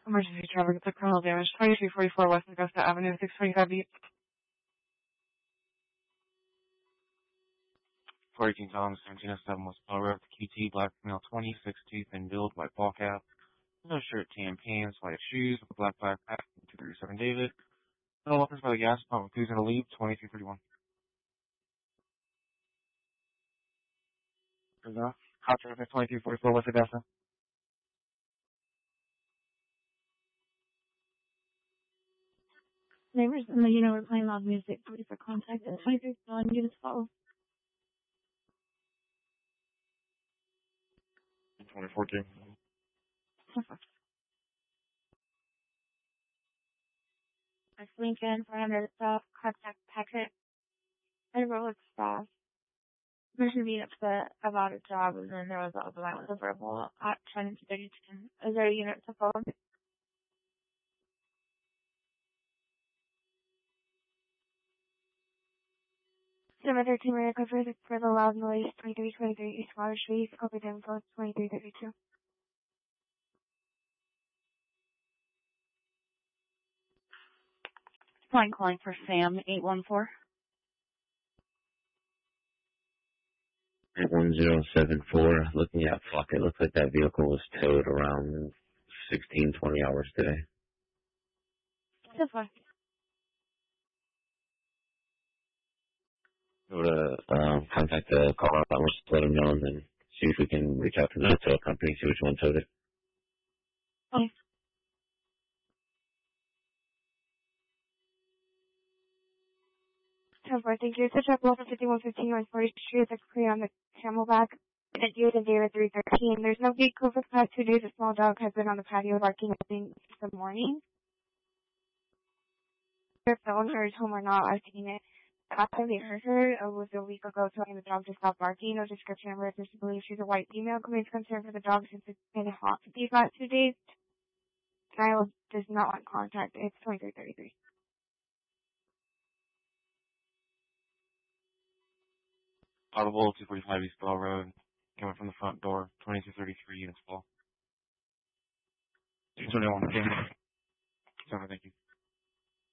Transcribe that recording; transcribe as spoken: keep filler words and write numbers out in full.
Emergency traffic, it's a criminal damage. twenty-three forty-four West Augusta Avenue, six twenty-five B. four eighteen Thomas, seventeen oh seven West Bell Road, Q T, black male, twenty-six teeth and build, white ball cap, no shirt, tan pants, white shoes, with a black backpack, two thirty-seven David. No weapons by the gas pump, who's gonna leave, twenty-three thirty-one. Hot traffic, twenty-three forty-four West Augusta. Neighbors in the unit were playing loud music. Please for contact at twenty-three one units follow. twenty fourteen. That's Lincoln, four hundred South, contact packet. And Rolex staff. Mentioned being upset about a job, and then there was a line with a verbal at twenty to thirty-two. Is there a unit to follow? Number thirteen, Maria Clifford, for the loud noise, twenty-three twenty-three East Water Street, copy them for twenty-three thirty-two. Fine, calling for Sam, eight one four. eight one zero seven four, looking at fuck, it looks like that vehicle was towed around sixteen, twenty hours today. That's fine. Go to um, contact the car, I want to let them know, and then see if we can reach out to the tow company, see which one towed it. Okay. ten four, thank you. It's a truck local fifty-one fifteen North fortieth Street. It's clear on the Camelback. And due to zero three thirteen. There's no gate code for the past two days. A small dog has been on the patio barking since the morning. If the owner is home or not, I've seen it. Last time they heard her it was a week ago, telling the dog to stop barking. No description of her. Just believe she's a white female. Complaints concerned for the dog since it's been hot for these last two days. Kyle does not want contact. It's twenty-three thirty-three. Audible, two forty-five East Bell Road, coming from the front door, twenty-two thirty-three units full. two twenty-one, okay. Sorry, thank you.